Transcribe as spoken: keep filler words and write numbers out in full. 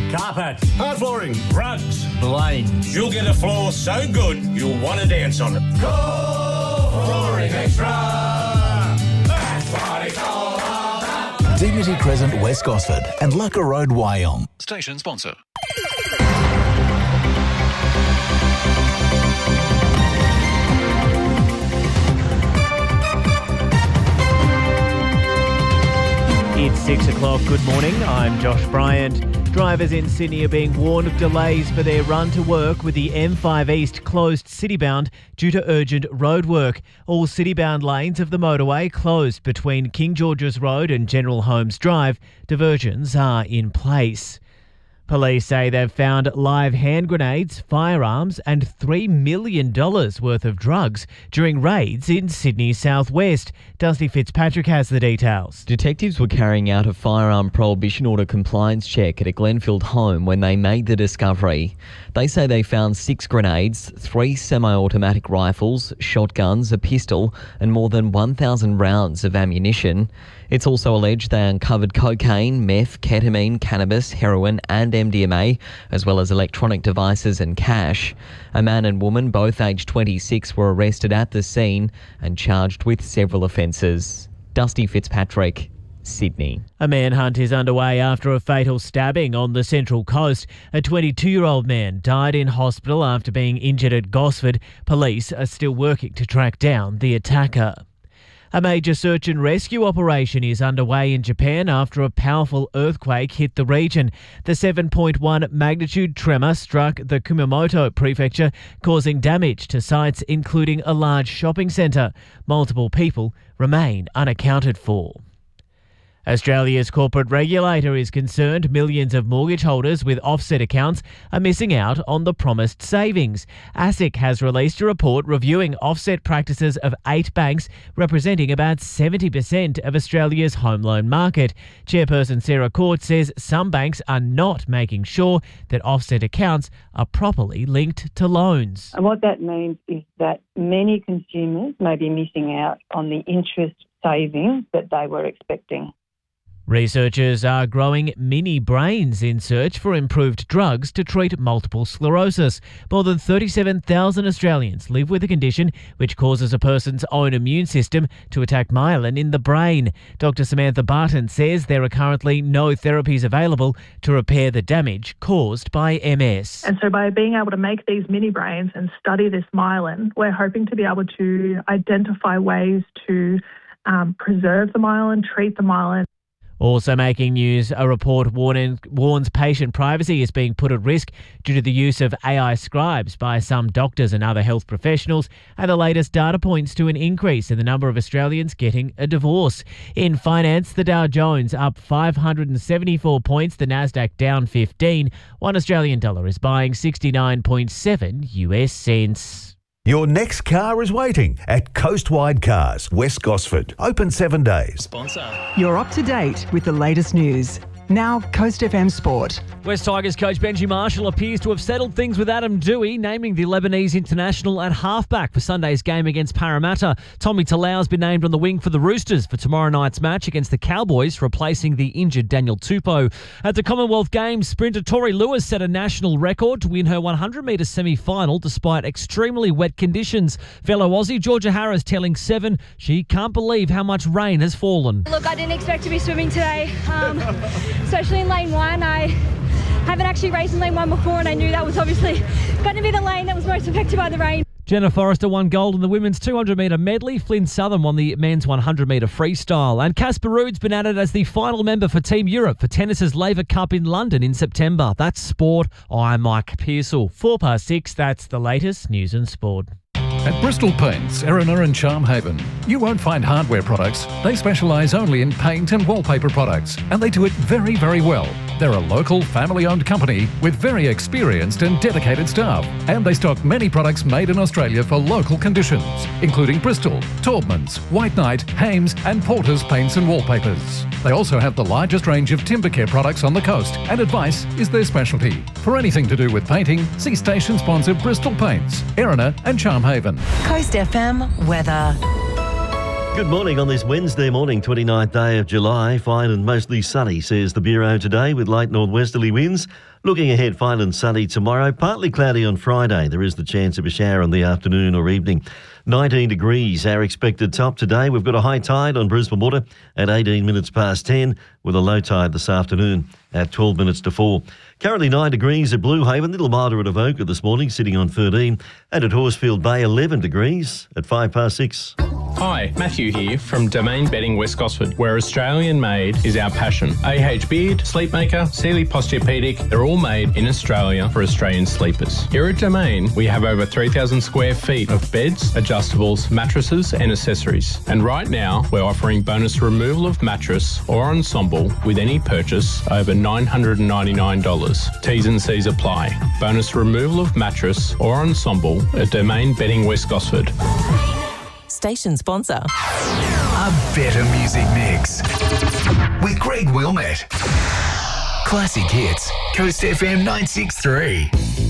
Carpet. Hard flooring. Rugs. Blinds. You'll get a floor so good you'll want to dance on it. Go Flooring Extra! That's what it's all about. Dignity Crescent, West Gosford and Lucka Road, Wyong. Station sponsor. It's six o'clock. Good morning. I'm Josh Bryant. Drivers in Sydney are being warned of delays for their run to work with the M five East closed citybound due to urgent roadwork. All citybound lanes of the motorway closed between King George's Road and General Holmes Drive. Diversions are in place. Police say they've found live hand grenades, firearms and three million dollars worth of drugs during raids in Sydney's southwest. Dusty Fitzpatrick has the details. Detectives were carrying out a firearm prohibition order compliance check at a Glenfield home when they made the discovery. They say they found six grenades, three semi-automatic rifles, shotguns, a pistol and more than one thousand rounds of ammunition. It's also alleged they uncovered cocaine, meth, ketamine, cannabis, heroin and M D M A, as well as electronic devices and cash. A man and woman, both aged twenty-six, were arrested at the scene and charged with several offences. Dusty Fitzpatrick, Sydney. A manhunt is underway after a fatal stabbing on the Central Coast. A twenty-two-year-old man died in hospital after being injured at Gosford. Police are still working to track down the attacker. A major search and rescue operation is underway in Japan after a powerful earthquake hit the region. The seven point one magnitude tremor struck the Kumamoto prefecture, causing damage to sites including a large shopping centre. Multiple people remain unaccounted for. Australia's corporate regulator is concerned millions of mortgage holders with offset accounts are missing out on the promised savings. ASIC has released a report reviewing offset practices of eight banks, representing about seventy percent of Australia's home loan market. Chairperson Sarah Court says some banks are not making sure that offset accounts are properly linked to loans. And what that means is that many consumers may be missing out on the interest savings that they were expecting. Researchers are growing mini brains in search for improved drugs to treat multiple sclerosis. More than thirty-seven thousand Australians live with a condition which causes a person's own immune system to attack myelin in the brain. Doctor Samantha Barton says there are currently no therapies available to repair the damage caused by M S. And so by being able to make these mini brains and study this myelin, we're hoping to be able to identify ways to um, preserve the myelin, treat the myelin. Also making news, a report warning, warns patient privacy is being put at risk due to the use of A I scribes by some doctors and other health professionals, and the latest data points to an increase in the number of Australians getting a divorce. In finance, the Dow Jones up five hundred seventy-four points, the Nasdaq down fifteen. One Australian dollar is buying sixty-nine point seven U S cents. Your next car is waiting at Coastwide Cars, West Gosford. Open seven days. Sponsor. You're up to date with the latest news. Now, Coast F M Sport. West Tigers coach Benji Marshall appears to have settled things with Adam Dewey, naming the Lebanese international at halfback for Sunday's game against Parramatta. Tommy Talau's been named on the wing for the Roosters for tomorrow night's match against the Cowboys, replacing the injured Daniel Tupou. At the Commonwealth Games, sprinter Tori Lewis set a national record to win her one hundred metre semi-final despite extremely wet conditions. Fellow Aussie Georgia Harris telling Seven she can't believe how much rain has fallen. Look, I didn't expect to be swimming today. Um, Especially in lane one. I haven't actually raced in lane one before, and I knew that was obviously going to be the lane that was most affected by the rain. Jenna Forrester won gold in the women's two hundred metre medley. Flynn Southern won the men's one hundred metre freestyle. And Casper Ruud's been added as the final member for Team Europe for tennis's Laver Cup in London in September. That's sport. I'm Mike Pearsall. Four past six, that's the latest news and sport. At Bristol Paints, Erina and Charmhaven, you won't find hardware products. They specialise only in paint and wallpaper products, and they do it very, very well. They're a local, family-owned company with very experienced and dedicated staff, and they stock many products made in Australia for local conditions, including Bristol, Taubmans, White Knight, Hames and Porter's paints and wallpapers. They also have the largest range of timber care products on the coast, and advice is their specialty. For anything to do with painting, see station sponsor Bristol Paints, Erina and Charmhaven. Coast F M weather. Good morning on this Wednesday morning, twenty-ninth day of July. Fine and mostly sunny, says the Bureau today, with light northwesterly winds. Looking ahead, fine and sunny tomorrow. Partly cloudy on Friday. There is the chance of a shower in the afternoon or evening. nineteen degrees, our expected top today. We've got a high tide on Brisbane Water at eighteen minutes past ten, with a low tide this afternoon at twelve minutes to four. Currently nine degrees at Blue Haven, a little milder at Avoca this morning, sitting on thirteen. And at Horsfield Bay, eleven degrees at five past six. Hi, Matthew here from Domain Bedding West Gosford, where Australian made is our passion. A H Beard, Sleepmaker, Sealy Posturepedic, they're all made in Australia for Australian sleepers. Here at Domain, we have over three thousand square feet of beds, adjustables, mattresses and accessories. And right now, we're offering bonus removal of mattress or ensemble with any purchase over nine hundred ninety-nine dollars. T's and C's apply. Bonus removal of mattress or ensemble at Domain Bedding West Gosford. Station sponsor. A better music mix with Greg Wilmette. Classic hits, Coast F M nine six three.